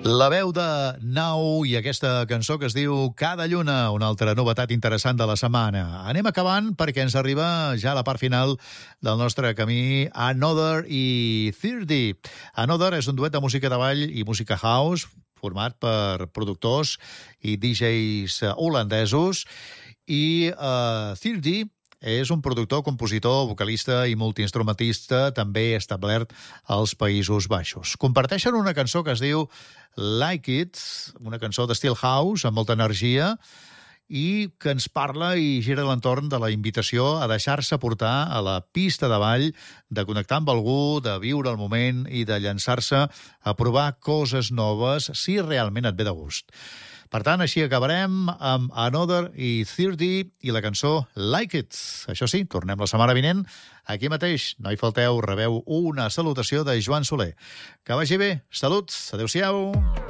La veu de Now i aquesta cançó que es diu Cada lluna, una altra novetat interessant de la setmana. Anem acabant perquè ens arriba ja a la part final del nostre camí Another i 30. Another és un duet de música de ball i música house format per productors i DJs holandesos i 30 és un productor, compositor, vocalista i multiinstrumentista també establert als Països Baixos. Comparteixen una cançó que es diu Like It, una cançó d'estil house amb molta energia i que ens parla i gira a l'entorn de la invitació a deixar-se portar a la pista de ball, de connectar amb algú, de viure el moment i de llançar-se a provar coses noves si realment et ve de gust. Per tant, així acabarem amb Another i 30 i la cançó Like It. Això sí, tornem la setmana vinent. Aquí mateix, no hi falteu, rebeu una salutació de Joan Soler. Que vagi bé. Salut. Adéu-siau.